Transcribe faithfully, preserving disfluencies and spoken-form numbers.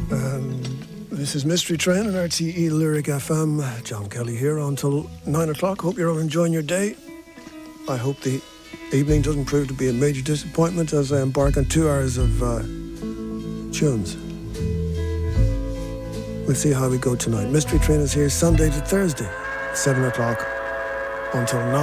Um, this is Mystery Train on R T E Lyric F M. John Kelly here until nine o'clock. Hope you're all enjoying your day. I hope the evening doesn't prove to be a major disappointment as I embark on two hours of uh, tunes. We'll see how we go tonight. Mystery Train is here Sunday to Thursday, seven o'clock until nine.